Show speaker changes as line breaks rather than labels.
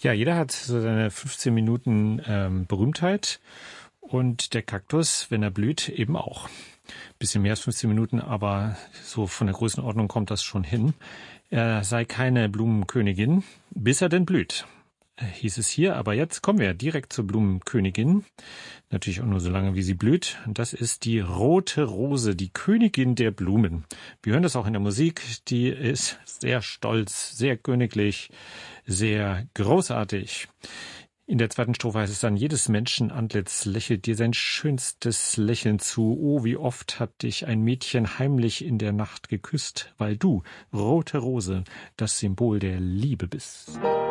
Ja, jeder hat so seine 15 Minuten Berühmtheit und der Kaktus, wenn er blüht, eben auch. Bisschen mehr als 15 Minuten, aber so von der Größenordnung kommt das schon hin. Er sei keine Blumenkönigin, bis er denn blüht, hieß es hier. Aber jetzt kommen wir direkt zur Blumenkönigin. Natürlich auch nur so lange, wie sie blüht. Und das ist die rote Rose, die Königin der Blumen. Wir hören das auch in der Musik. Die ist sehr stolz, sehr königlich, sehr großartig. In der zweiten Strophe heißt es dann, jedes Menschenantlitz lächelt dir sein schönstes Lächeln zu. Oh, wie oft hat dich ein Mädchen heimlich in der Nacht geküsst, weil du, rote Rose, das Symbol der Liebe bist.